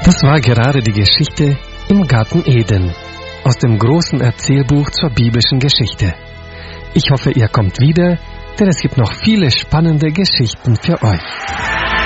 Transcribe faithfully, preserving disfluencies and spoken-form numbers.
Das war gerade die Geschichte im Garten Eden aus dem großen Erzählbuch zur biblischen Geschichte. Ich hoffe, ihr kommt wieder, denn es gibt noch viele spannende Geschichten für euch.